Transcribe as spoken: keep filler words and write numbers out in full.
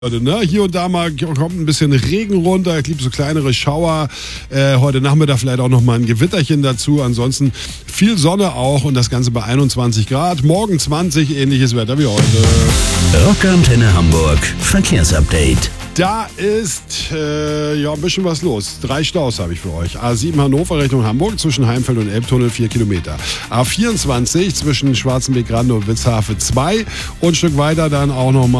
Ne? Hier und da mal kommt ein bisschen Regen runter, ich liebe so kleinere Schauer. Äh, heute Nachmittag vielleicht auch noch mal ein Gewitterchen dazu. Ansonsten viel Sonne auch und das Ganze bei einundzwanzig Grad. Morgen zwanzig, ähnliches Wetter wie heute. Rockantenne Hamburg, Verkehrsupdate. Da ist äh, ja ein bisschen was los. Drei Staus habe ich für euch. A sieben Hannover Richtung Hamburg zwischen Heimfeld und Elbtunnel vier Kilometer. A vierundzwanzig zwischen Schwarzenbeck-Grande und Witzhafe zwei und ein Stück weiter dann auch noch mal